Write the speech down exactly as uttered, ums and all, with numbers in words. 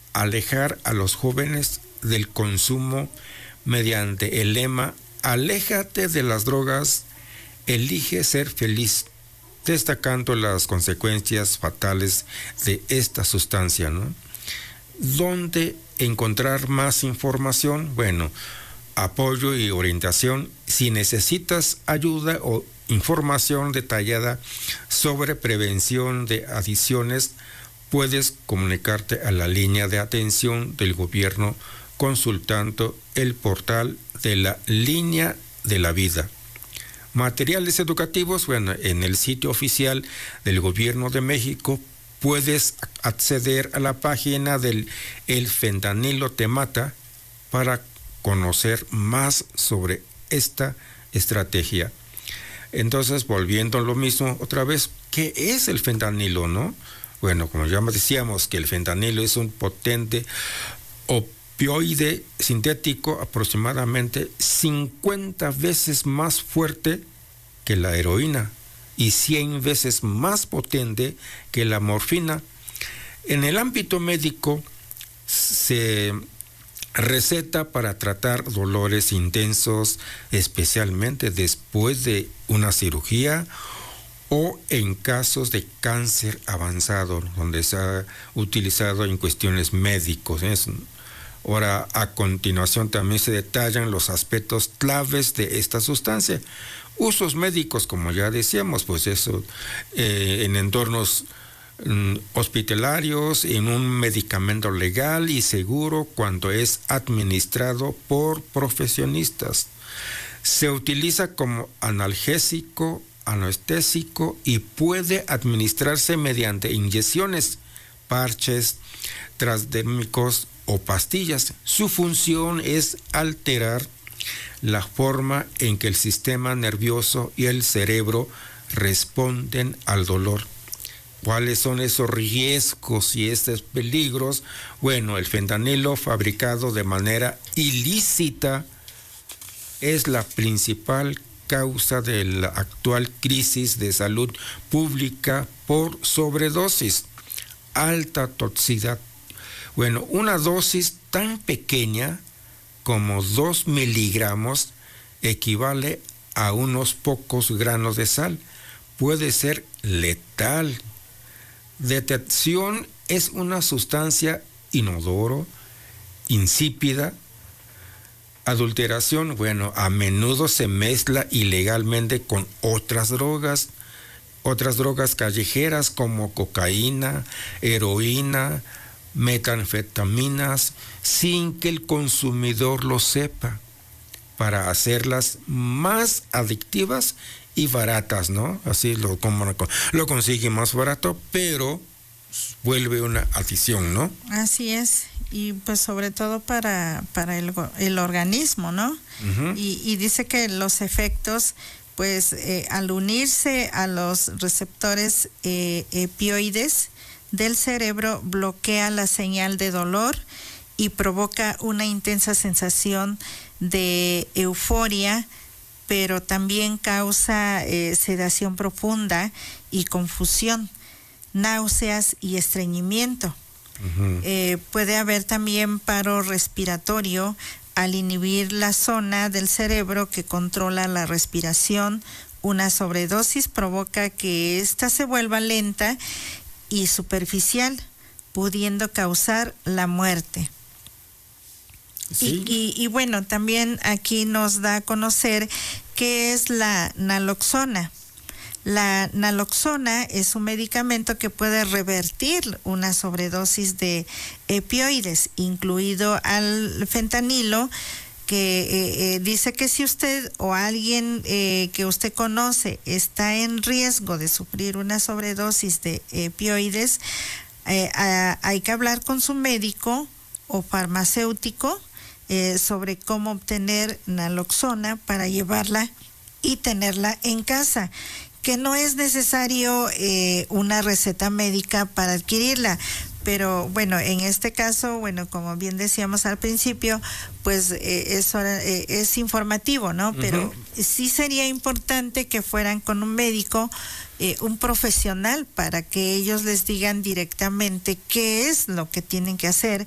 alejar a los jóvenes del consumo mediante el lema "Aléjate de las drogas, elige ser feliz", destacando las consecuencias fatales de esta sustancia, ¿no? ¿Dónde encontrar más información? Bueno, apoyo y orientación. Si necesitas ayuda o información detallada sobre prevención de adicciones, puedes comunicarte a la línea de atención del gobierno consultando el portal de la Línea de la Vida. Materiales educativos, bueno, en el sitio oficial del Gobierno de México puedes acceder a la página del El Fentanilo Te Mata para conocer más sobre esta estrategia. Entonces, volviendo a lo mismo otra vez, ¿qué es el fentanilo, no? Bueno, como ya decíamos, que el fentanilo es un potente opioide sintético aproximadamente cincuenta veces más fuerte que la heroína y cien veces más potente que la morfina. En el ámbito médico se receta para tratar dolores intensos, especialmente después de una cirugía o en casos de cáncer avanzado, donde se ha utilizado en cuestiones médicos. ¿eh? Ahora, a continuación también se detallan los aspectos claves de esta sustancia. Usos médicos, como ya decíamos, pues eso, eh, en entornos mm, hospitalarios, en un medicamento legal y seguro cuando es administrado por profesionistas. Se utiliza como analgésico, anestésico y puede administrarse mediante inyecciones, parches transdérmicos o pastillas. Su función es alterar la forma en que el sistema nervioso y el cerebro responden al dolor. ¿Cuáles son esos riesgos y estos peligros? Bueno, el fentanilo fabricado de manera ilícita es la principal causa de la actual crisis de salud pública por sobredosis, alta toxicidad. Bueno, una dosis tan pequeña como dos miligramos equivale a unos pocos granos de sal. Puede ser letal. Detección: es una sustancia inodoro, insípida. Adulteración: bueno, a menudo se mezcla ilegalmente con otras drogas, otras drogas callejeras como cocaína, heroína, metanfetaminas, sin que el consumidor lo sepa, para hacerlas más adictivas y baratas, ¿no? Así lo, como, lo consigue más barato, pero vuelve una adicción, ¿no? Así es, y pues sobre todo para, para el, el organismo, ¿no? Uh-huh. Y, y dice que los efectos, pues eh, al unirse a los receptores eh, opioides del cerebro, bloquea la señal de dolor y provoca una intensa sensación de euforia, pero también causa eh, sedación profunda y confusión, náuseas y estreñimiento. Uh-huh. Eh, puede haber también paro respiratorio al inhibir la zona del cerebro que controla la respiración. Una sobredosis provoca que ésta se vuelva lenta y superficial, pudiendo causar la muerte. Sí. Y, y, y bueno, también aquí nos da a conocer qué es la naloxona. La naloxona es un medicamento que puede revertir una sobredosis de opioides, incluido al fentanilo, que eh, eh, dice que si usted o alguien eh, que usted conoce está en riesgo de sufrir una sobredosis de opioides, eh, a, hay que hablar con su médico o farmacéutico eh, sobre cómo obtener naloxona para llevarla y tenerla en casa, que no es necesario eh, una receta médica para adquirirla. Pero bueno, en este caso, bueno, como bien decíamos al principio, pues eh, es, eh, es informativo, ¿no? Pero uh-huh. sí sería importante que fueran con un médico, eh, un profesional, para que ellos les digan directamente qué es lo que tienen que hacer